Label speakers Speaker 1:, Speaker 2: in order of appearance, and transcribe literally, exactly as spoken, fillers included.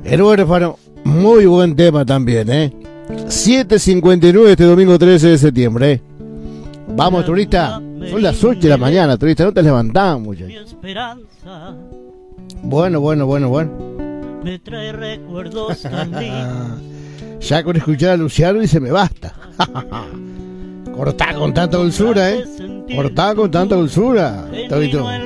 Speaker 1: El huérfano, muy buen tema también, ¿eh? siete cincuenta y nueve este domingo trece de septiembre, ¿eh? Vamos, turista. Son las ocho de la mañana, turista. No te levantás, muchachos. Bueno, bueno, bueno, bueno.
Speaker 2: Me trae recuerdos tan lindos.
Speaker 1: Ya con escuchar a Luciano dice me basta. Cortá con tanta dulzura, ¿eh? Cortá con tanta dulzura. Todito.